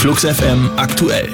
Flux FM aktuell.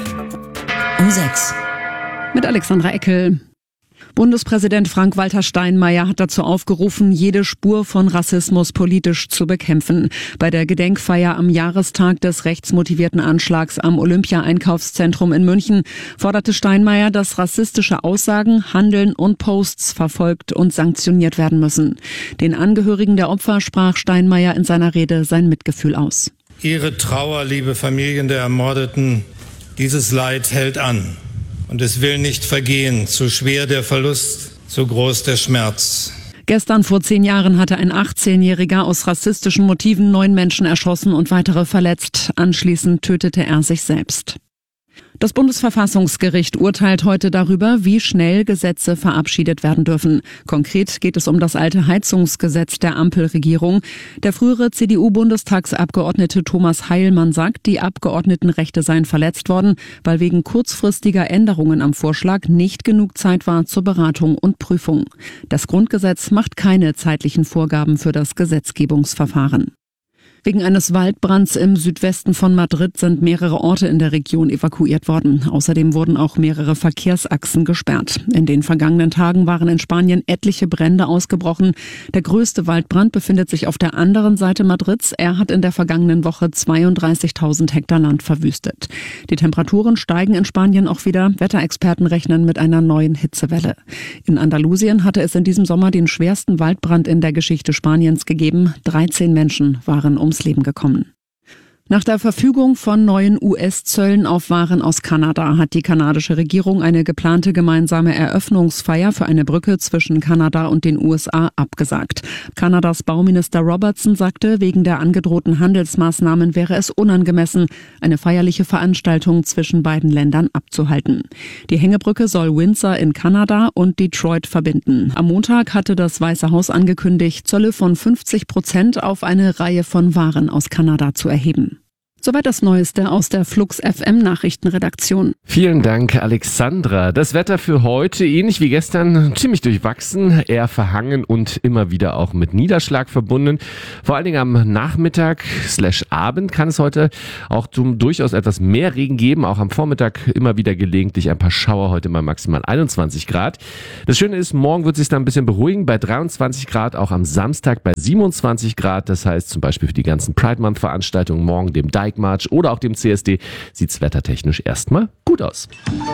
Um 6. Mit Alexandra Eckel. Bundespräsident Frank-Walter Steinmeier hat dazu aufgerufen, jede Spur von Rassismus politisch zu bekämpfen. Bei der Gedenkfeier am Jahrestag des rechtsmotivierten Anschlags am Olympia-Einkaufszentrum in München forderte Steinmeier, dass rassistische Aussagen, Handeln und Posts verfolgt und sanktioniert werden müssen. Den Angehörigen der Opfer sprach Steinmeier in seiner Rede sein Mitgefühl aus. Ihre Trauer, liebe Familien der Ermordeten, dieses Leid hält an. Und es will nicht vergehen, zu schwer der Verlust, zu groß der Schmerz. Gestern vor 10 Jahren hatte ein 18-Jähriger aus rassistischen Motiven 9 Menschen erschossen und weitere verletzt. Anschließend tötete er sich selbst. Das Bundesverfassungsgericht urteilt heute darüber, wie schnell Gesetze verabschiedet werden dürfen. Konkret geht es um das alte Heizungsgesetz der Ampelregierung. Der frühere CDU-Bundestagsabgeordnete Thomas Heilmann sagt, die Abgeordnetenrechte seien verletzt worden, weil wegen kurzfristiger Änderungen am Vorschlag nicht genug Zeit war zur Beratung und Prüfung. Das Grundgesetz macht keine zeitlichen Vorgaben für das Gesetzgebungsverfahren. Wegen eines Waldbrands im Südwesten von Madrid sind mehrere Orte in der Region evakuiert worden. Außerdem wurden auch mehrere Verkehrsachsen gesperrt. In den vergangenen Tagen waren in Spanien etliche Brände ausgebrochen. Der größte Waldbrand befindet sich auf der anderen Seite Madrids. Er hat in der vergangenen Woche 32.000 Hektar Land verwüstet. Die Temperaturen steigen in Spanien auch wieder. Wetterexperten rechnen mit einer neuen Hitzewelle. In Andalusien hatte es in diesem Sommer den schwersten Waldbrand in der Geschichte Spaniens gegeben. 13 Menschen waren ums Leben gekommen. Nach der Verfügung von neuen US-Zöllen auf Waren aus Kanada hat die kanadische Regierung eine geplante gemeinsame Eröffnungsfeier für eine Brücke zwischen Kanada und den USA abgesagt. Kanadas Bauminister Robertson sagte, wegen der angedrohten Handelsmaßnahmen wäre es unangemessen, eine feierliche Veranstaltung zwischen beiden Ländern abzuhalten. Die Hängebrücke soll Windsor in Kanada und Detroit verbinden. Am Montag hatte das Weiße Haus angekündigt, Zölle von 50% auf eine Reihe von Waren aus Kanada zu erheben. Soweit das Neueste aus der Flux FM Nachrichtenredaktion. Vielen Dank, Alexandra. Das Wetter für heute, ähnlich wie gestern, ziemlich durchwachsen, eher verhangen und immer wieder auch mit Niederschlag verbunden. Vor allen Dingen am Nachmittag/Abend kann es heute auch durchaus etwas mehr Regen geben. Auch am Vormittag immer wieder gelegentlich ein paar Schauer, heute mal maximal 21 Grad. Das Schöne ist, morgen wird es sich dann ein bisschen beruhigen, bei 23 Grad, auch am Samstag bei 27 Grad. Das heißt zum Beispiel für die ganzen Pride Month Veranstaltungen morgen, dem Dyke March oder auch dem CSD, sieht's wettertechnisch erstmal gut aus.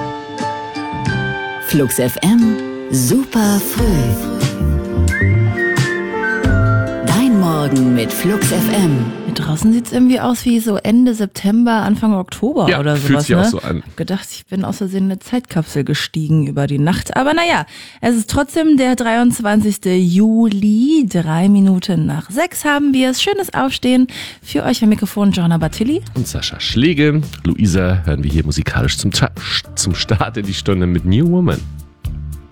Flux FM, super früh. Dein Morgen mit Flux FM. Draußen sieht es irgendwie aus wie so Ende September, Anfang Oktober oder sowas. Fühlt sich ne? auch so an. Ich hab gedacht, ich bin aus Versehen in eine Zeitkapsel gestiegen über die Nacht. Aber naja, es ist trotzdem der 23. Juli. 3 Minuten nach 6 haben wir es. Schönes Aufstehen. Für euch am Mikrofon Joanna Bartilli. Und Sascha Schlegel. Luisa hören wir hier musikalisch zum Start in die Stunde mit New Woman.